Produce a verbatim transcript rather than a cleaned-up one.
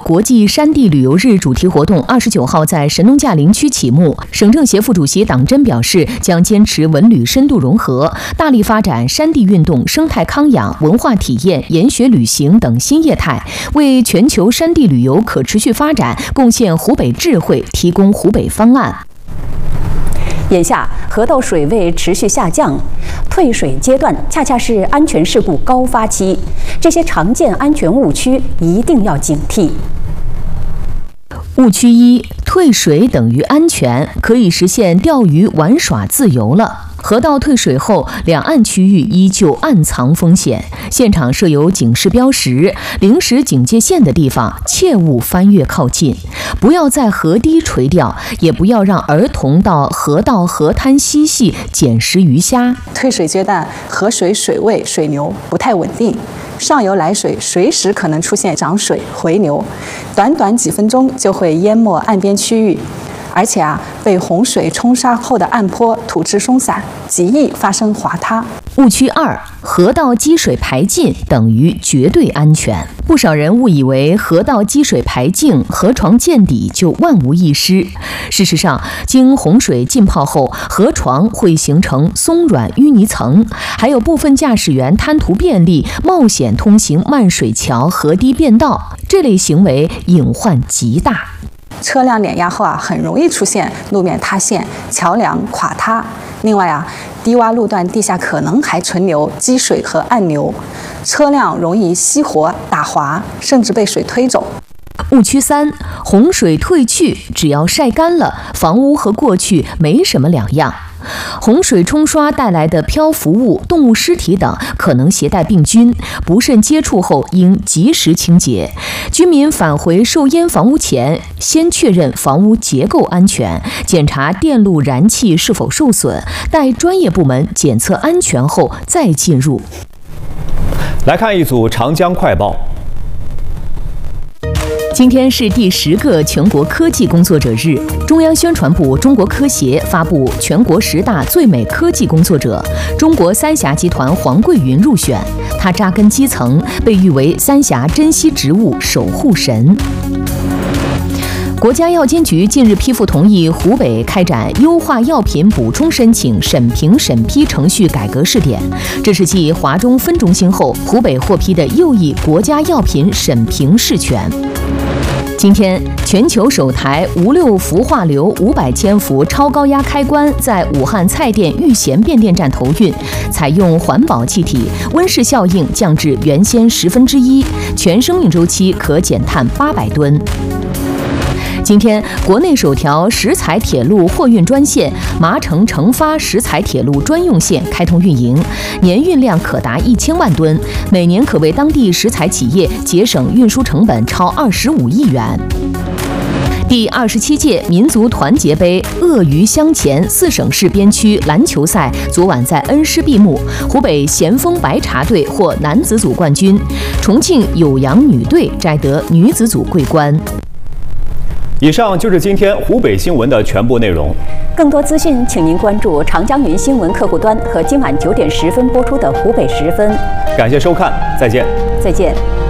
国际山地旅游日主题活动二十九号在神农架林区启幕。省政协副主席党真表示，将坚持文旅深度融合，大力发展山地运动、生态康养、文化体验、研学旅行等新业态，为全球山地旅游可持续发展贡献湖北智慧，提供湖北方案。 眼下河道水位持续下降，退水阶段恰恰是安全事故高发期，这些常见安全误区一定要警惕。 误区一：退水等于安全，可以实现钓鱼玩耍自由了。河道退水后，两岸区域依旧暗藏风险，现场设有警示标识、临时警戒线的地方，切勿翻越靠近。不要在河堤垂钓，也不要让儿童到河道、河滩嬉戏、捡食鱼虾。 退水阶段，河水水位、水流不太稳定。上游来水随时可能出现涨水、回流，短短几分钟就会淹没岸边区域，而且啊，被洪水冲刷后的岸坡土质松散，极易发生滑塌。 误区二：河道积水排尽等于绝对安全。不少人误以为河道积水排净、河床见底就万无一失。事实上，经洪水浸泡后，河床会形成松软淤泥层，还有部分驾驶员贪图便利，冒险通行漫水桥、河堤变道，这类行为隐患极大。 车辆碾压后啊，很容易出现路面塌陷、桥梁垮塌。另外啊，低洼路段地下可能还存留积水和暗流，车辆容易熄火、打滑，甚至被水推走。 误区三：洪水退去，只要晒干了，房屋和过去没什么两样。洪水冲刷带来的漂浮物、动物尸体等可能携带病菌，不慎接触后应及时清洁。居民返回受淹房屋前，先确认房屋结构安全，检查电路燃气是否受损，待专业部门检测安全后再进入。 来看一组长江快报。 今天是第十个全国科技工作者日，中央宣传部、中国科协发布全国十大最美科技工作者，中国三峡集团黄桂云入选。他扎根基层，被誉为三峡珍稀植物守护神。国家药监局近日批复同意湖北开展优化药品补充申请审评审批程序改革试点，这是继华中分中心后，湖北获批的又一国家药品审评试权。今天，全球首台无六氟化硫五百千伏超高压开关在武汉蔡甸玉贤变电站投运，采用环保气体，温室效应降至原先十分之一，全生命周期可减碳八百吨。今天，国内首条石材铁路货运专线麻城成发石材铁路专用线开通运营，年运量可达一千万吨，每年可为当地石材企业节省运输成本超二十五亿元。第二十七届民族团结杯鳄鱼乡前四省市边区篮球赛昨晚在恩施闭幕，湖北咸丰白茶队获男子组冠军，重庆酉阳女队摘得女子组桂冠。 以上就是今天湖北新闻的全部内容。 更多资讯，请您关注长江云新闻客户端和今晚九点十分播出的湖北十分。 感谢收看，再见。 再见。